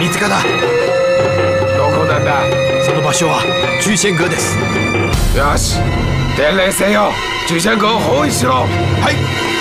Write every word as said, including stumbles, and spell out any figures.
三塚だ。 どこなんだ？ その場所は中仙阁です。 よし、伝令せよ。中仙閣を包囲しろ。 はい。